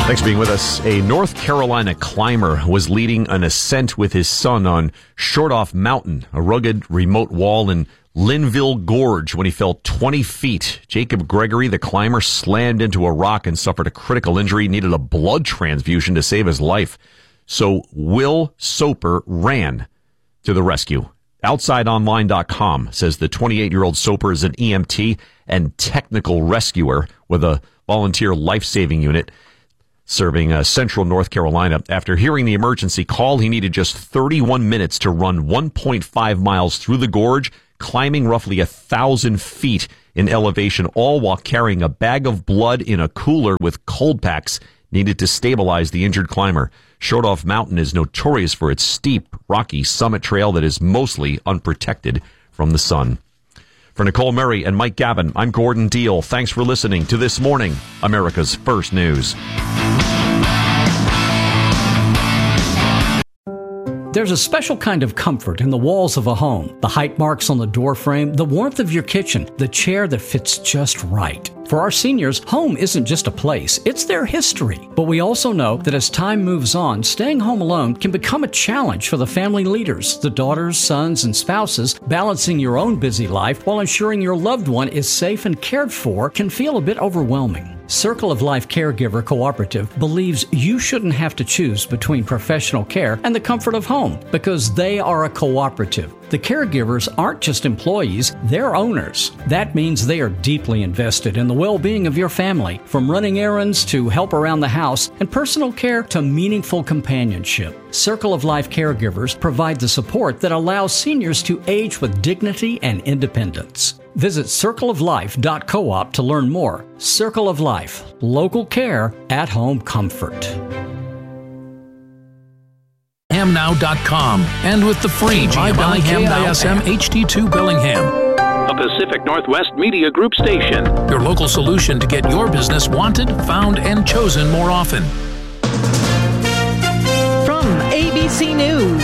Thanks for being with us. A North Carolina climber was leading an ascent with his son on Shortoff Mountain, a rugged remote wall in Linville Gorge, when he fell 20 feet. Jacob Gregory, the climber, slammed into a rock and suffered a critical injury, needed a blood transfusion to save his life. So Will Soper ran to the rescue. OutsideOnline.com says the 28-year-old Soper is an EMT and technical rescuer with a volunteer life-saving unit serving Central North Carolina. After hearing the emergency call, he needed just 31 minutes to run 1.5 miles through the gorge, climbing roughly 1,000 feet in elevation, all while carrying a bag of blood in a cooler with cold packs needed to stabilize the injured climber. Shortoff Mountain is notorious for its steep, rocky summit trail that is mostly unprotected from the sun. For Nicole Murray and Mike Gavin, I'm Gordon Deal. Thanks for listening to This Morning, America's First News. There's a special kind of comfort in the walls of a home. The height marks on the door frame, the warmth of your kitchen, the chair that fits just right. For our seniors, home isn't just a place, it's their history. But we also know that as time moves on, staying home alone can become a challenge for the family leaders, the daughters, sons, and spouses. Balancing your own busy life while ensuring your loved one is safe and cared for can feel a bit overwhelming. Circle of Life Caregiver Cooperative believes you shouldn't have to choose between professional care and the comfort of home because they are a cooperative. The caregivers aren't just employees, they're owners. That means they are deeply invested in the well-being of your family, from running errands to help around the house and personal care to meaningful companionship. Circle of Life Caregivers provide the support that allows seniors to age with dignity and independence. Visit circleoflife.coop to learn more. Circle of Life, local care, at-home comfort. BillinghamNow.com and with the free My Bellingham ISM HD2 Bellingham. A Pacific Northwest Media Group station. Your local solution to get your business wanted, found, and chosen more often. From ABC News,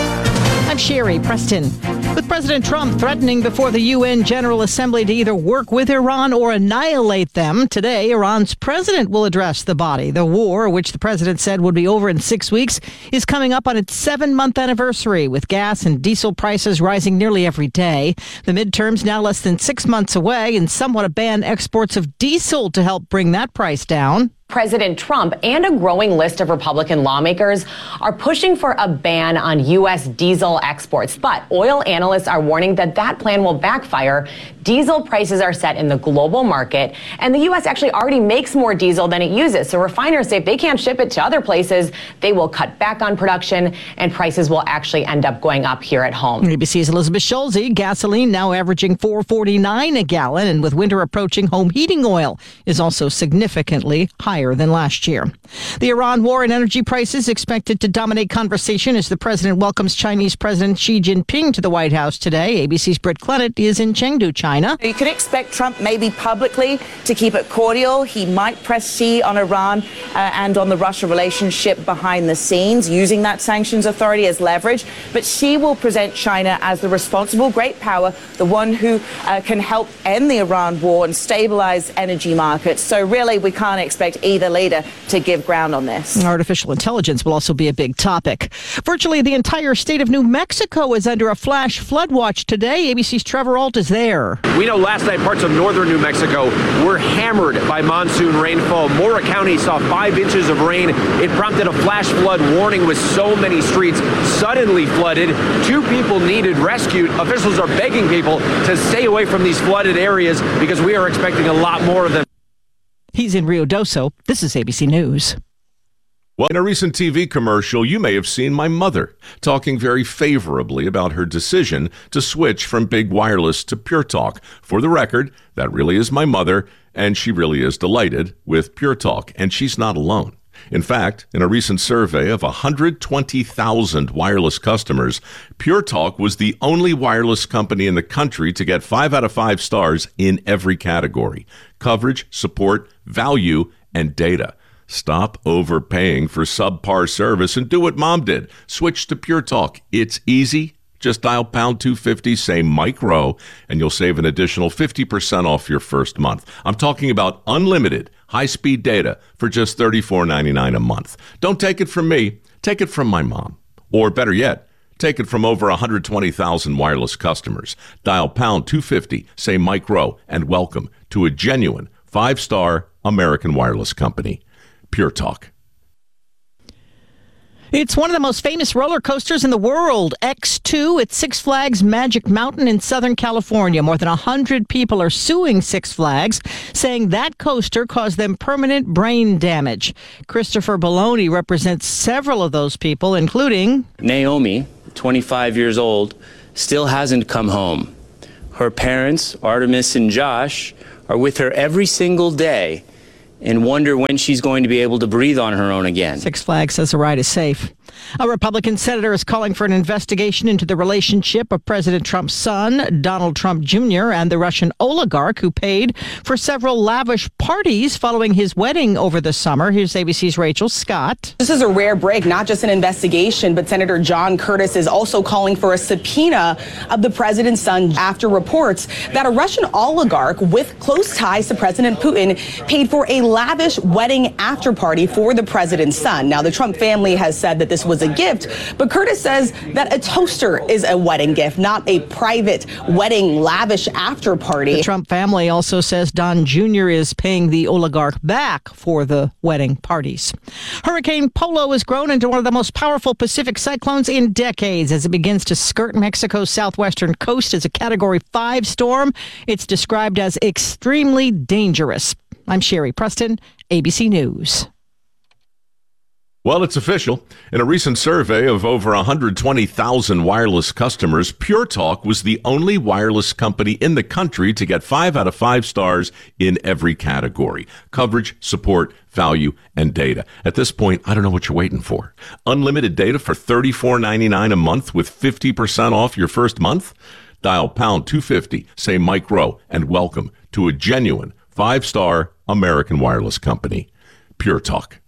I'm Sherry Preston. With President Trump threatening before the UN General Assembly to either work with Iran or annihilate them, today Iran's president will address the body. The war, which the president said would be over in 6 weeks, is coming up on its 7-month anniversary, with gas and diesel prices rising nearly every day. The midterms now less than 6 months away, and some want to ban exports of diesel to help bring that price down. President Trump and a growing list of Republican lawmakers are pushing for a ban on U.S. diesel exports. But oil analysts are warning that that plan will backfire. Diesel prices are set in the global market, and the U.S. actually already makes more diesel than it uses. So refiners say if they can't ship it to other places, they will cut back on production, and prices will actually end up going up here at home. ABC's Elizabeth Schulze. Gasoline now averaging $4.49 a gallon, and with winter approaching, home heating oil is also significantly higher than last year. The Iran war and energy prices expected to dominate conversation as the president welcomes Chinese President Xi Jinping to the White House today. ABC's Britt Clennett is in Chengdu, China. You could expect Trump maybe publicly to keep it cordial. He might press Xi on Iran and on the Russia relationship behind the scenes, using that sanctions authority as leverage. But Xi will present China as the responsible great power, the one who can help end the Iran war and stabilize energy markets. So really, we can't expect either leader to give ground on this. Artificial intelligence will also be a big topic. Virtually the entire state of New Mexico is under a flash flood watch today. ABC's Trevor Ault is there. We know last night parts of northern New Mexico were hammered by monsoon rainfall. Mora County saw 5 inches of rain. It prompted a flash flood warning with so many streets suddenly flooded. 2 people needed rescued. Officials are begging people to stay away from these flooded areas because we are expecting a lot more of them. He's in Rio Doso. This is ABC News. Well, in a recent TV commercial, you may have seen my mother talking very favorably about her decision to switch from Big Wireless to Pure Talk. For the record, that really is my mother, and she really is delighted with Pure Talk, and she's not alone. In fact, in a recent survey of 120,000 wireless customers, Pure Talk was the only wireless company in the country to get 5 out of 5 stars in every category: coverage, support, value, and data. Stop overpaying for subpar service and do what Mom did. Switch to Pure Talk. It's easy. Just dial pound 250, say Mike Rowe, and you'll save an additional 50% off your first month. I'm talking about unlimited, high-speed data for just $34.99 a month. Don't take it from me. Take it from my mom. Or better yet, take it from over 120,000 wireless customers. Dial pound 250, say Mike Rowe, and welcome to a genuine 5-star American wireless company. Pure Talk. It's one of the most famous roller coasters in the world, X2 at Six Flags Magic Mountain in Southern California. More than 100 people are suing Six Flags, saying that coaster caused them permanent brain damage. Christopher Bologna represents several of those people, including Naomi, 25 years old, still hasn't come home. Her parents, Artemis and Josh, are with her every single day and wonder when she's going to be able to breathe on her own again. Six Flags says the ride is safe. A Republican senator is calling for an investigation into the relationship of President Trump's son, Donald Trump Jr., and the Russian oligarch who paid for several lavish parties following his wedding over the summer. Here's ABC's Rachel Scott. This is a rare break, not just an investigation, but Senator John Curtis is also calling for a subpoena of the president's son after reports that a Russian oligarch with close ties to President Putin paid for a lavish wedding after party for the president's son. Now, the Trump family has said that this was a gift, but Curtis says that a toaster is a wedding gift, not a private wedding lavish after party. The Trump family also says Don Jr. is paying the oligarch back for the wedding parties. Hurricane Polo has grown into one of the most powerful Pacific cyclones in decades as it begins to skirt Mexico's southwestern coast as a Category 5 storm. It's described as extremely dangerous. I'm Sherry Preston, ABC News. Well, it's official. In a recent survey of over 120,000 wireless customers, Pure Talk was the only wireless company in the country to get 5 out of 5 stars in every category: coverage, support, value, and data. At this point, I don't know what you're waiting for. Unlimited data for $34.99 a month with 50% off your first month? Dial pound 250, say Mike Rowe, and welcome to a genuine 5-star American wireless company. Pure Talk.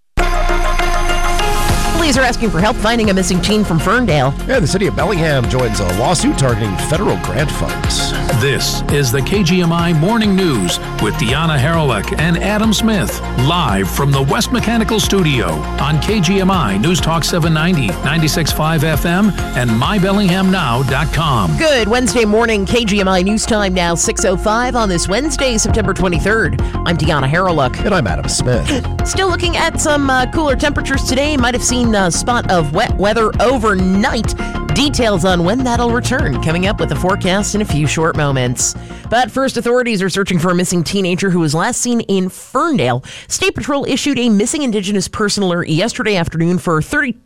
Police are asking for help finding a missing teen from Ferndale. Yeah, the city of Bellingham joins a lawsuit targeting federal grant funds. This is the KGMI Morning News with Deanna Haralick and Adam Smith, live from the West Mechanical Studio on KGMI News Talk 790, 96.5 FM, and mybellinghamnow.com. Good Wednesday morning, KGMI News Time now 6:05 on this Wednesday, September 23rd. I'm Deanna Haralick. And I'm Adam Smith. Still looking at some cooler temperatures today. Might have seen a spot of wet weather overnight. Details on when that'll return coming up with a forecast in a few short moments. But first, authorities are searching for a missing teenager who was last seen in Ferndale. State Patrol issued a missing Indigenous person alert yesterday afternoon for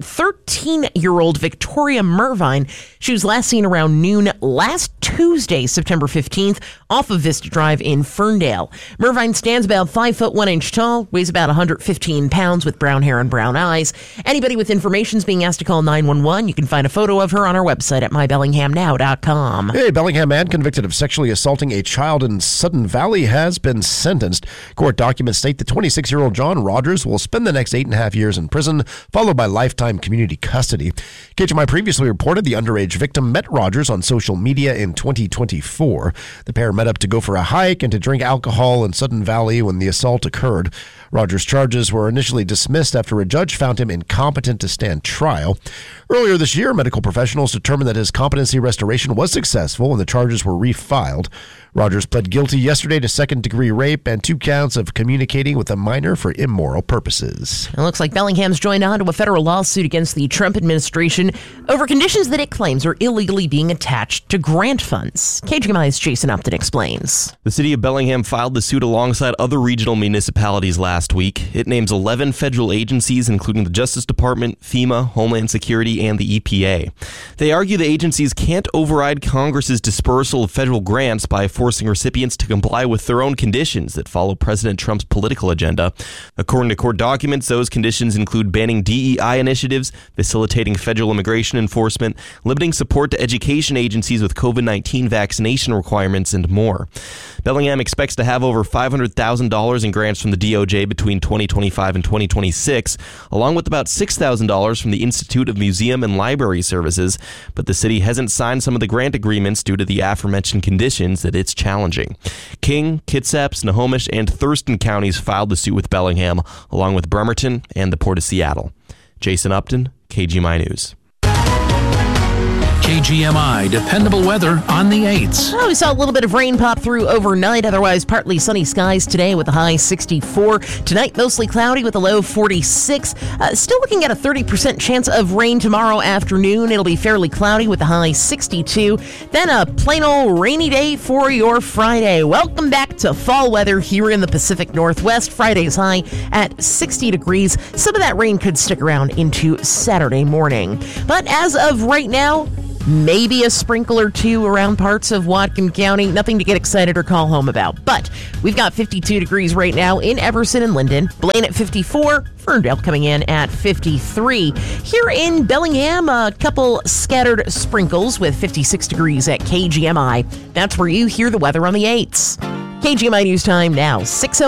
13-year-old Victoria Mervine. She was last seen around noon last Tuesday, September 15th, off of Vista Drive in Ferndale. Mervine stands about 5 foot 1 inch tall, weighs about 115 pounds with brown hair and brown eyes. Anybody with information is being asked to call 911. You can find a photo of her on our website at mybellinghamnow.com. A Bellingham man convicted of sexually assaulting a child in Sudden Valley has been sentenced. Court documents state the 26-year-old John Rogers will spend the next 8.5 years in prison, followed by lifetime community custody. KGMI previously reported the underage victim met Rogers on social media in 2024. The pair met up to go for a hike and to drink alcohol in Sudden Valley when the assault occurred. Rogers' charges were initially dismissed after a judge found him incompetent to stand trial. Earlier this year, medical professionals determined that his competency restoration was successful and the charges were refiled. Rogers pled guilty yesterday to second-degree rape and 2 counts of communicating with a minor for immoral purposes. It looks like Bellingham's joined on to a federal lawsuit against the Trump administration over conditions that it claims are illegally being attached to grant funds. KGMI's Jason Upton explains. The city of Bellingham filed the suit alongside other regional municipalities last week. It names 11 federal agencies, including the Justice Department, FEMA, Homeland Security, and the EPA. They argue the agencies can't override Congress's dispersal of federal grants by forcing recipients to comply with their own conditions that follow President Trump's political agenda. According to court documents, those conditions include banning DEI initiatives, facilitating federal immigration enforcement, limiting support to education agencies with COVID-19 vaccination requirements, and more. Bellingham expects to have over $500,000 in grants from the DOJ between 2025 and 2026, along with about $6,000 from the Institute of Museum and Library Services, but the city hasn't signed some of the grant agreements due to the aforementioned conditions that it's it's challenging. King, Kitsap, Snohomish, and Thurston counties filed the suit with Bellingham, along with Bremerton and the Port of Seattle. Jason Upton, KGMI News. KGMI dependable weather on the 8s. Well, we saw a little bit of rain pop through overnight. Otherwise, partly sunny skies today with a high 64. Tonight, mostly cloudy with a low 46. Still looking at a 30% chance of rain tomorrow afternoon. It'll be fairly cloudy with a high 62. Then a plain old rainy day for your Friday. Welcome back to fall weather here in the Pacific Northwest. Friday's high at 60 degrees. Some of that rain could stick around into Saturday morning. But as of right now, maybe a sprinkle or two around parts of Whatcom County. Nothing to get excited or call home about. But we've got 52 degrees right now in Everson and Linden. Blaine at 54. Ferndale coming in at 53. Here in Bellingham, a couple scattered sprinkles with 56 degrees at KGMI. That's where you hear the weather on the 8s. KGMI News Time now, 6:00.